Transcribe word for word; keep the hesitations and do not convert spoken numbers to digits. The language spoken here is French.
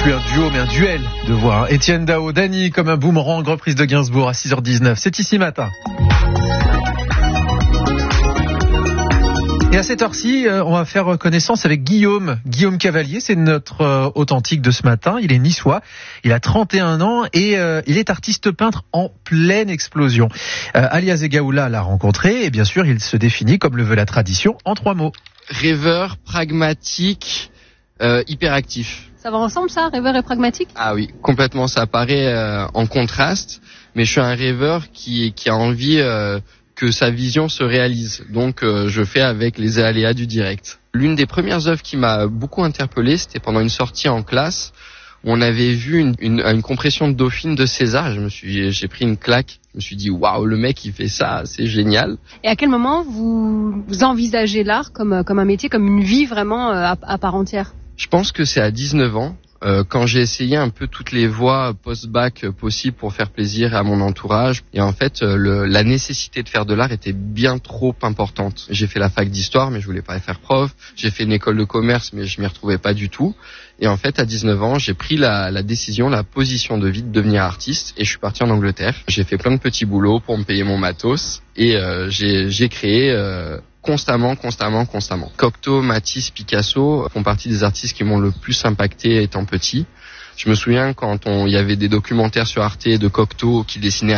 plus un duo, mais un duel de voix. Étienne Dao, Dany comme un boomerang, reprise de Gainsbourg à six heures dix-neuf. C'est ici matin. Et à cette heure-ci, on va faire connaissance avec Guillaume. Guillaume Cavalier, c'est notre euh, authentique de ce matin. Il est niçois, il a trente et un ans et euh, il est artiste peintre en pleine explosion. Euh, Alias Egaoula l'a rencontré et bien sûr, il se définit, comme le veut la tradition, en trois mots. Rêveur, pragmatique, euh, hyperactif. Ça va ensemble ça, rêveur et pragmatique ? Ah oui, complètement, ça paraît euh, en contraste, mais je suis un rêveur qui, qui a envie... Euh, que sa vision se réalise. Donc euh, je fais avec les aléas du direct. L'une des premières œuvres qui m'a beaucoup interpellé, c'était pendant une sortie en classe où on avait vu une, une, une compression de Dauphine de César. Je me suis, j'ai pris une claque. Je me suis dit waouh, le mec il fait ça, c'est génial. Et à quel moment vous, vous envisagez l'art comme comme un métier, comme une vie vraiment à, à part entière ? Je pense que c'est à dix-neuf ans. Euh, quand j'ai essayé un peu toutes les voies post-bac possibles pour faire plaisir à mon entourage. Et en fait, le, la nécessité de faire de l'art était bien trop importante. J'ai fait la fac d'histoire, mais je voulais pas faire prof. J'ai fait une école de commerce, mais je m'y retrouvais pas du tout. Et en fait, à dix-neuf ans, j'ai pris la, la décision, la position de vie de devenir artiste. Et je suis parti en Angleterre. J'ai fait plein de petits boulots pour me payer mon matos. Et euh, j'ai, j'ai créé... Euh, constamment, constamment, constamment. Cocteau, Matisse, Picasso font partie des artistes qui m'ont le plus impacté étant petit. Je me souviens quand on, il y avait des documentaires sur Arte de Cocteau qui dessinaient